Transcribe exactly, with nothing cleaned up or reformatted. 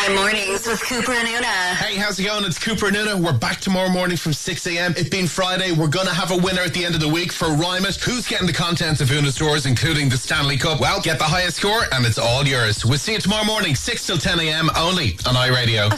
nine Mornings with Cooper and Una. Hey, how's it going? It's Cooper and Una. We're back tomorrow morning from six a.m. It being Friday, we're going to have a winner at the end of the week for Rhyme It. Who's getting the contents of Una's stores, including the Stanley Cup? Well, get the highest score and it's all yours. We'll see you tomorrow morning, six till ten a.m. only on iRadio.